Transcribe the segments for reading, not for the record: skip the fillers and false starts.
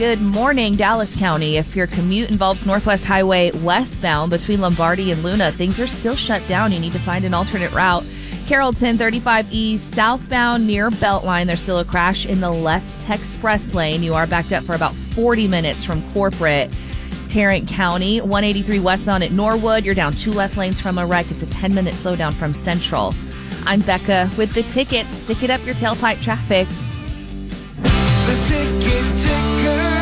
Good morning, Dallas County. If your commute involves Northwest Highway westbound between Lombardy and Luna, things are still shut down. You need to find an alternate route. Carrollton 35E southbound near Beltline. There's still a crash in the left express lane. You are backed up for about 40 minutes from Corporate. Tarrant County 183 westbound at Norwood. You're down 2 left lanes from a wreck. It's a 10-minute slowdown from Central. I'm Becca with the tickets. Stick it up your tailpipe traffic. The Ticket Ticker.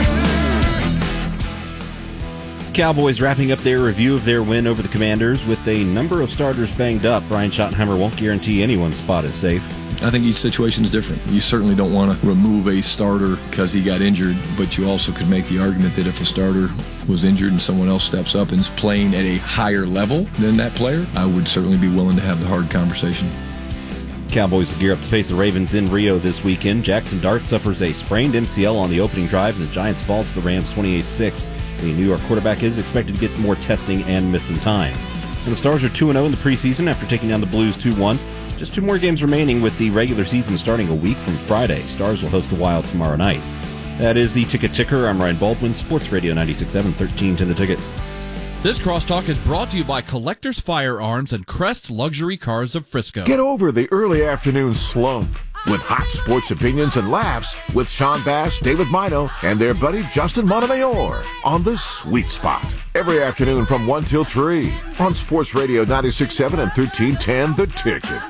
Cowboys wrapping up their review of their win over the Commanders with a number of starters banged up. Brian Schottenheimer won't guarantee anyone's spot is safe. I think each situation is different. You certainly don't want to remove a starter because he got injured, but you also could make the argument that if a starter was injured and someone else steps up and is playing at a higher level than that player, I would certainly be willing to have the hard conversation. Cowboys gear up to face the Ravens in Rio this weekend. Jackson Dart suffers a sprained MCL on the opening drive, and the Giants fall to the Rams 28-6. The New York quarterback is expected to get more testing and miss some time. And the Stars are 2-0 in the preseason after taking down the Blues 2-1. Just 2 more games remaining with the regular season starting a week from Friday. Stars will host the Wild tomorrow night. That is the Ticket Ticker. I'm Ryan Baldwin, Sports Radio 96.7, 13 to the Ticket. This crosstalk is brought to you by Collectors Firearms and Crest Luxury Cars of Frisco. Get over the early afternoon slump with hot sports opinions and laughs with Sean Bass, David Mino, and their buddy Justin Montemayor on The Sweet Spot. Every afternoon from 1 till 3 on Sports Radio 96.7 and 1310 The Ticket.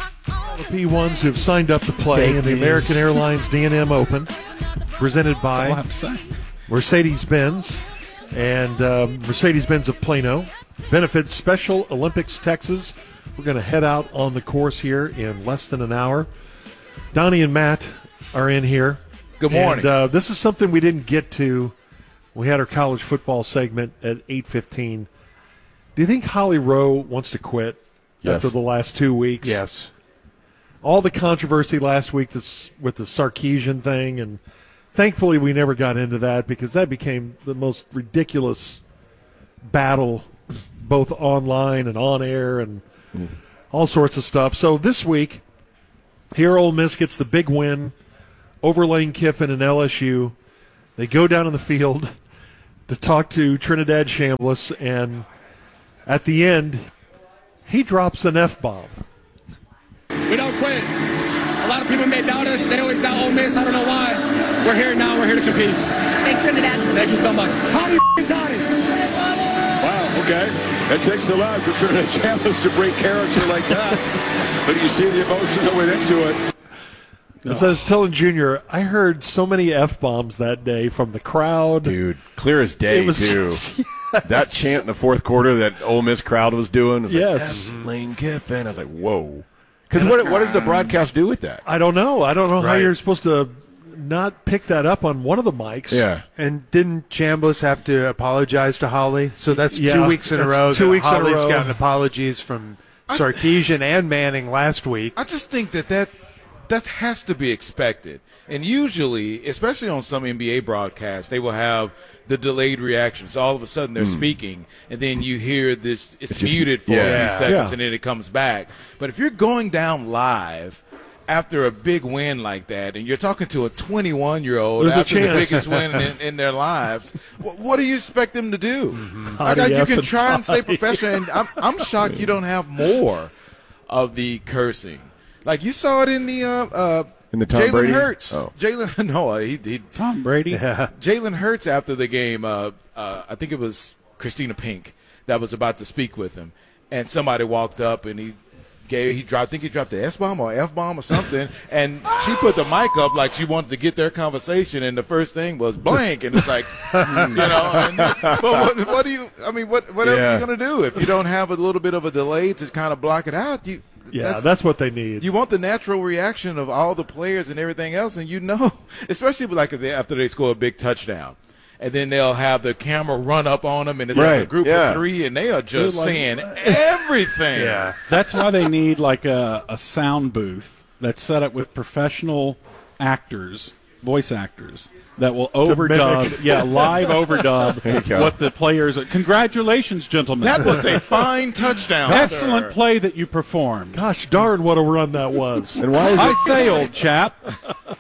The P1s who've signed up to play in the American Airlines D&M Open, presented by Mercedes-Benz and Mercedes-Benz of Plano. Benefits Special Olympics, Texas. We're going to head out on the course here in less than an hour. Donnie and Matt are in here. Good morning. And this is something we didn't get to. We had our college football segment at 8:15. Do you think Holly Rowe wants to quit after the last 2 weeks? Yes. All the controversy last week with the Sarkisian thing, and thankfully we never got into that because that became the most ridiculous battle both online and on air and all sorts of stuff. So this week, here Ole Miss gets the big win over Lane Kiffin and LSU. They go down in the field to talk to Trinidad Chambliss, and at the end, he drops an F-bomb. We don't quit. A lot of people may doubt us. They always doubt Ole Miss. I don't know why. We're here now. We're here to compete. Thanks, Trinidad. Thank you so much. Howdy, Toddy. Wow, okay. That takes a lot for Trinidad Chambliss to break character like that. But you see the emotion that went into it. As I was telling Junior, I heard so many F-bombs that day from the crowd. Dude, clear as day, too. Yes. That chant in the fourth quarter that Ole Miss crowd was doing. Was yes. Like, Lane Kiffin. I was like, whoa. Because what does the broadcast do with that? I don't know. I don't know how you're supposed to not pick that up on one of the mics. Yeah. And didn't Chambliss have to apologize to Holly? So that's 2 weeks in a row. 2 weeks Holly's in a row. gotten apologies from Sarkisian and Manning last week. I just think that has to be expected. And usually, especially on some NBA broadcasts, they will have the delayed reactions. All of a sudden, they're speaking, and then you hear this. It's muted for a few seconds, and then it comes back. But if you're going down live after a big win like that, and you're talking to a 21-year-old after the biggest win in their lives, what do you expect them to do? You can try and stay professional, and I'm shocked you don't have more of the cursing. Like you saw it in the Tom Brady? Jalen Hurts. Oh. Tom Brady. Yeah. Jalen Hurts after the game. I think it was Christina Pink that was about to speak with him, and somebody walked up and he dropped the S-bomb or F-bomb or something, and she put the mic up like she wanted to get their conversation, and the first thing was blank, and it's like, but what do you? I mean, what else are you gonna do if you don't have a little bit of a delay to kind of block it out? That's what they need. You want the natural reaction of all the players and everything else, and especially like after they score a big touchdown, and then they'll have the camera run up on them, and it's like a group of 3, and they are just saying everything. Yeah, that's why they need like a sound booth that's set up with professional actors, voice actors, that will overdub, live overdub what the players are. Congratulations, gentlemen. That was a fine touchdown. Excellent play that you performed. Gosh darn, what a run that was. And why is I say, old chap.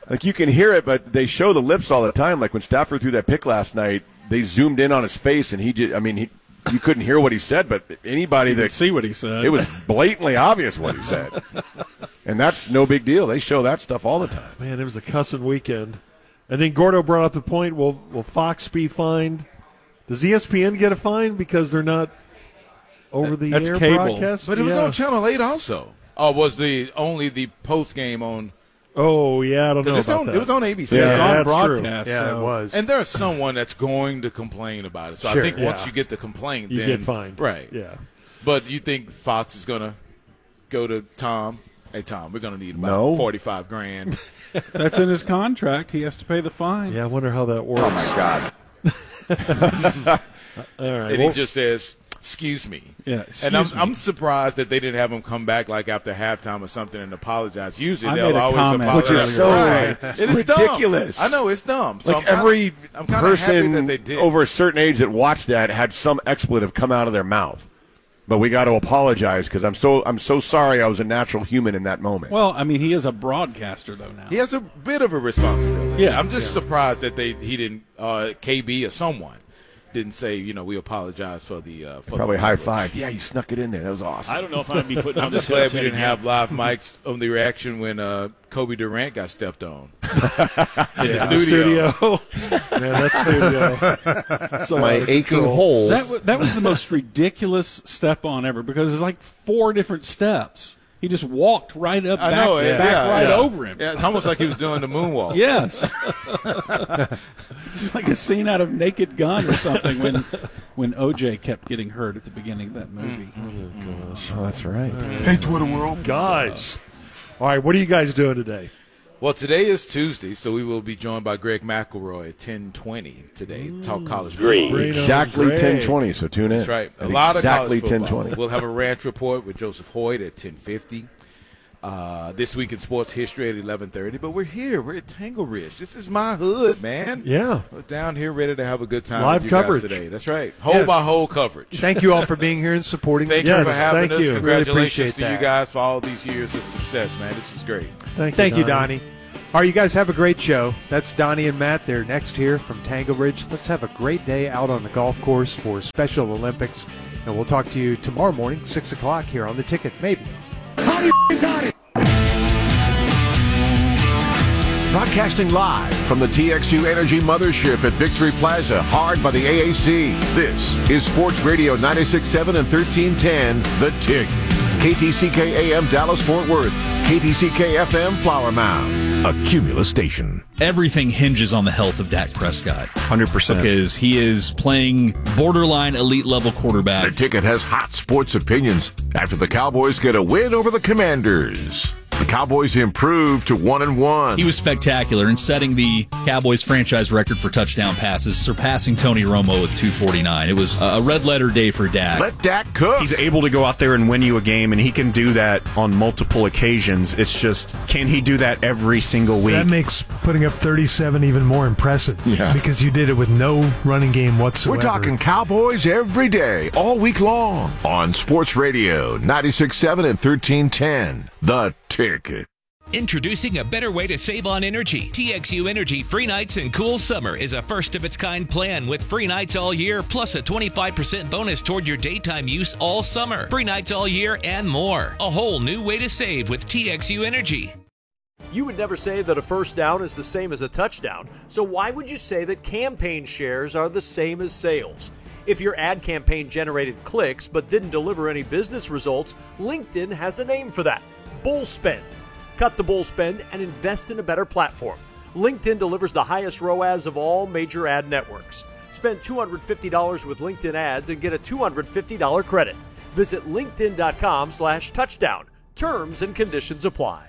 Like, you can hear it, but they show the lips all the time. Like when Stafford threw that pick last night, they zoomed in on his face, and you couldn't hear what he said, but anybody that could see what he said. It was blatantly obvious what he said. And that's no big deal. They show that stuff all the time. Man, it was a cussing weekend. And then Gordo brought up the point, will Fox be fined? Does ESPN get a fine because they're not over-the-air broadcast? But it was on Channel 8 also. Oh, was only the post-game on... Oh, yeah, I don't know about that. It was on ABC. Yeah, it's on that's broadcast. True. Yeah, so. it was. And there's someone that's going to complain about it. So Sure. I think once you get the complaint, You then get fined. Right. Yeah. But you think Fox is going to go to Tom? Hey, Tom, we're going to need about $45,000. That's in his contract. He has to pay the fine. Yeah, I wonder how that works. Oh, my God. All right. And he just says, excuse me. Yeah, and I'm surprised that they didn't have him come back like after halftime or something and apologize. Usually I they'll made a always comment. apologize. Which is so It is ridiculous. Dumb. I know, it's dumb. So Like I'm every kinda happy person that they did. over a certain age that watched that had some expletive come out of their mouth. But we got to apologize because I'm so sorry I was a natural human in that moment. Well, I mean, he is a broadcaster, though, now. He has a bit of a responsibility. Yeah. I'm just surprised that he didn't, KB or someone didn't say, we apologize for the Probably the high language. five. Yeah, you snuck it in there. That was awesome. I don't know if I'd be putting on I'm just glad we didn't have live mics on the reaction when Kobe Durant got stepped on in the studio. Man, that studio. So My aching holes. That was the most ridiculous step on ever because it's like 4 different steps. He just walked right up, over him. Yeah, it's almost like he was doing the moonwalk. Yes. It's like a scene out of Naked Gun or something when OJ kept getting hurt at the beginning of that movie. Oh, that's right. Hey, Twitter world. Guys. All right, what are you guys doing today? Well, today is Tuesday, so we will be joined by Greg McElroy at 10:20 today. Talk college football. Exactly 10:20, so tune in. That's right. A At lot exactly of college football. 10:20. We'll have a ranch report with Joseph Hoyt at 10:50. This week in sports history at 11:30. But we're here. We're at Tangle Ridge. This is my hood, man. Yeah. We're down here ready to have a good time Live with you coverage guys today. That's right. Hole by hole coverage. Thank you all for being here and supporting. Thank Yes, you for having thank us. you. Really Congratulations appreciate to you that. guys for all these years of success, man. This is great. Thank you, Donnie. All right, you guys have a great show. That's Donnie and Matt. They're next here from Tangle Ridge. Let's have a great day out on the golf course for Special Olympics. And we'll talk to you tomorrow morning, 6 o'clock here on The Ticket, maybe. Broadcasting live from the TXU Energy Mothership at Victory Plaza, hard by the AAC. This is Sports Radio 96.7 and 1310, The Tick. KTCK AM Dallas-Fort Worth. KTCK FM Flower Mound. A Cumulus station. Everything hinges on the health of Dak Prescott. 100%. Because he is playing borderline elite level quarterback. The Ticket has hot sports opinions after the Cowboys get a win over the Commanders. The Cowboys improved to 1-1. He was spectacular in setting the Cowboys franchise record for touchdown passes, surpassing Tony Romo with 249. It was a red-letter day for Dak. Let Dak cook. He's able to go out there and win you a game, and he can do that on multiple occasions. It's just, can he do that every single week? That makes putting up 37 even more impressive. Yeah. Because you did it with no running game whatsoever. We're talking Cowboys every day, all week long, on Sports Radio 96.7 and 1310. The Ticket. Introducing a better way to save on energy. TXU Energy Free Nights and Cool Summer is a first-of-its-kind plan with free nights all year, plus a 25% bonus toward your daytime use all summer. Free nights all year and more. A whole new way to save with TXU Energy. You would never say that a first down is the same as a touchdown, so why would you say that campaign shares are the same as sales? If your ad campaign generated clicks but didn't deliver any business results, LinkedIn has a name for that: bull spend. Cut the bull spend and invest in a better platform. LinkedIn delivers the highest ROAS of all major ad networks. Spend $250 with LinkedIn ads and get a $250 credit. Visit linkedin.com/touchdown. Terms and conditions apply.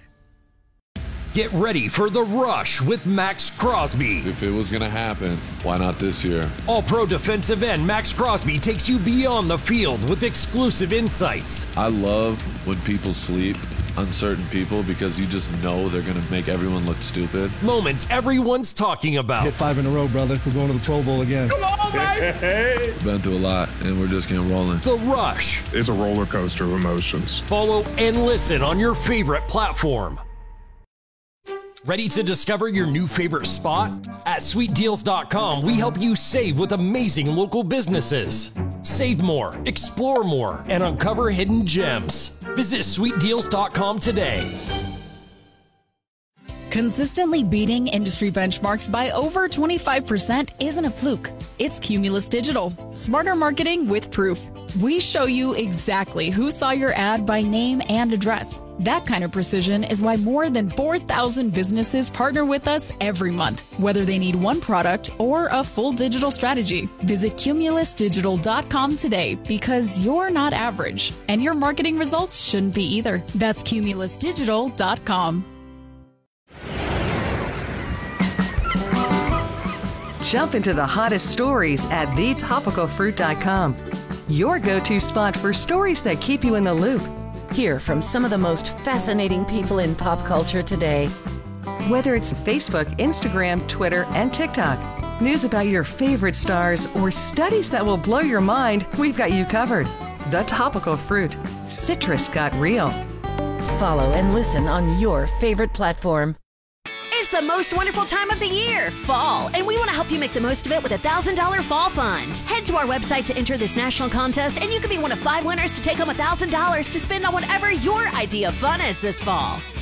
Get ready for The Rush with Max Crosby. If it was going to happen, why not this year? All-pro defensive end Max Crosby takes you beyond the field with exclusive insights. I love when people sleep on certain people because you just know they're going to make everyone look stupid. Moments everyone's talking about. Hit 5 in a row, brother. We're going to the Pro Bowl again. Come on, baby! Been through a lot, and we're just getting rolling. The Rush. It's a roller coaster of emotions. Follow and listen on your favorite platform. Ready to discover your new favorite spot? At SweetDeals.com, we help you save with amazing local businesses. Save more, explore more, and uncover hidden gems. Visit SweetDeals.com today. Consistently beating industry benchmarks by over 25% isn't a fluke. It's Cumulus Digital. Smarter marketing with proof. We show you exactly who saw your ad by name and address. That kind of precision is why more than 4,000 businesses partner with us every month, whether they need one product or a full digital strategy. Visit CumulusDigital.com today because you're not average, and your marketing results shouldn't be either. That's CumulusDigital.com. Jump into the hottest stories at thetopicalfruit.com. Your go-to spot for stories that keep you in the loop. Hear from some of the most fascinating people in pop culture today. Whether it's Facebook, Instagram, Twitter, and TikTok, news about your favorite stars, or studies that will blow your mind, we've got you covered. The Topical Fruit. Citrus got real. Follow and listen on your favorite platform. It's the most wonderful time of the year, fall, and we want to help you make the most of it with a $1,000 fall fund. Head to our website to enter this national contest, and you could be one of 5 winners to take home $1,000 to spend on whatever your idea of fun is this fall.